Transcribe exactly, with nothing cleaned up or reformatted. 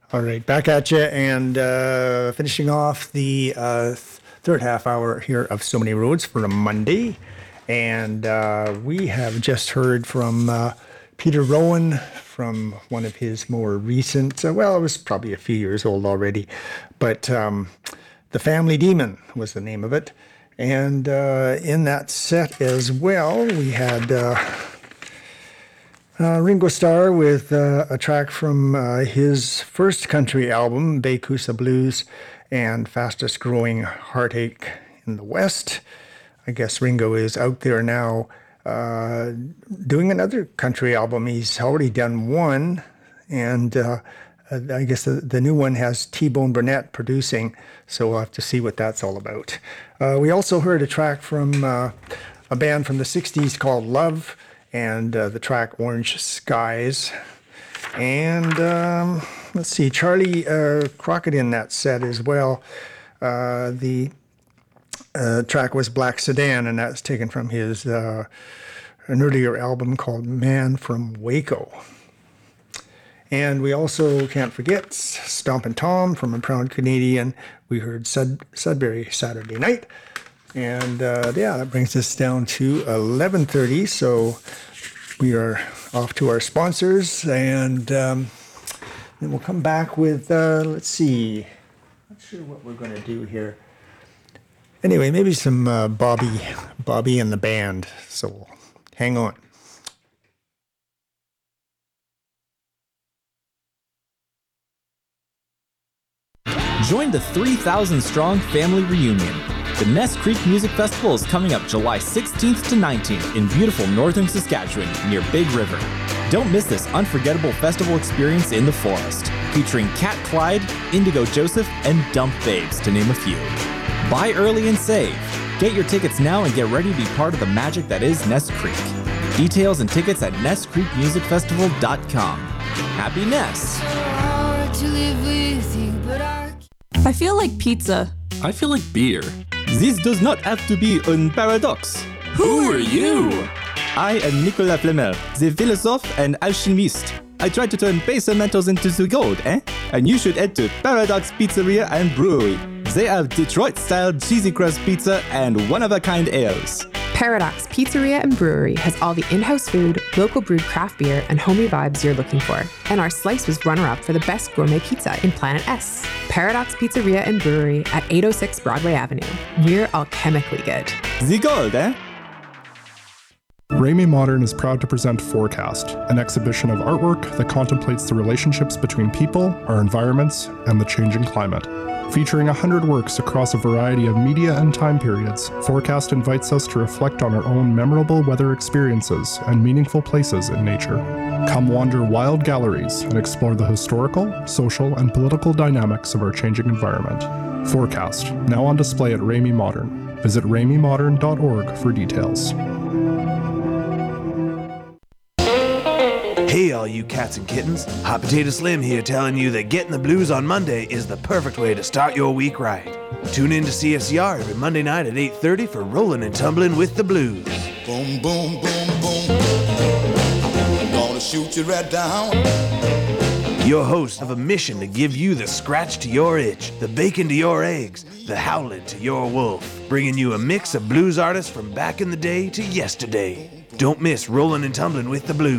All right, back at you, and uh, finishing off the uh, th- third half hour here of So Many Roads for a Monday. And uh, we have just heard from uh, Peter Rowan from one of his more recent, uh, well, it was probably a few years old already, but um, The Family Demon was the name of it. And uh, in that set as well, we had uh, uh, Ringo Starr with uh, a track from uh, his first country album, Bakusa Blues, and Fastest Growing Heartache in the West. I guess Ringo is out there now uh, doing another country album. He's already done one, and uh, I guess the, the new one has T-Bone Burnett producing, so we'll have to see what that's all about. Uh, we also heard a track from uh, a band from the sixties called Love, and uh, the track Orange Skies. And um, let's see, Charlie uh, Crockett in that set as well. Uh, the uh, track was Black Sedan, and that's taken from his uh, an earlier album called Man from Waco. And we also can't forget Stompin' Tom from A Proud Canadian. We heard Sud- Sudbury Saturday Night. And uh, yeah, that brings us down to eleven thirty. So we are off to our sponsors, and um, then we'll come back with, uh, let's see, not sure what we're going to do here. Anyway, maybe some uh, Bobby, Bobby and the band. So hang on. Join the three thousand strong family reunion. The Ness Creek Music Festival is coming up July sixteenth to nineteenth in beautiful northern Saskatchewan near Big River. Don't miss this unforgettable festival experience in the forest, featuring Cat Clyde, Indigo Joseph, and Dump Babes, to name a few. Buy early and save. Get your tickets now and get ready to be part of the magic that is Ness Creek. Details and tickets at ness creek music festival dot com. Happy Ness! I feel like pizza. I feel like beer. This does not have to be a paradox. Who are you? I am Nicolas Flamel, the philosophe and alchemist. I try to turn base metals into the gold, eh? And you should head to Paradox Pizzeria and Brewery. They have Detroit-style cheesy crust pizza and one-of-a-kind ales. Paradox Pizzeria and Brewery has all the in-house food, local brewed craft beer, and homey vibes you're looking for. And our slice was runner-up for the best gourmet pizza in Planet S. Paradox Pizzeria and Brewery at eight oh six Broadway Avenue. We're alchemically good. The gold, eh? Ramey Modern is proud to present Forecast, an exhibition of artwork that contemplates the relationships between people, our environments, and the changing climate. Featuring one hundred works across a variety of media and time periods, Forecast invites us to reflect on our own memorable weather experiences and meaningful places in nature. Come wander wild galleries and explore the historical, social, and political dynamics of our changing environment. Forecast, now on display at Ramey Modern. Visit ramey modern dot org for details. Hey all you cats and kittens, Hot Potato Slim here telling you that getting the blues on Monday is the perfect way to start your week right. Tune in to C F C R every Monday night at eight thirty for Rolling and Tumbling with the Blues. Boom, boom, boom, boom. I'm gonna shoot you right down. Your hosts have a mission to give you the scratch to your itch, the bacon to your eggs, the howling to your wolf, bringing you a mix of blues artists from back in the day to yesterday. Don't miss Rolling and Tumbling with the Blues.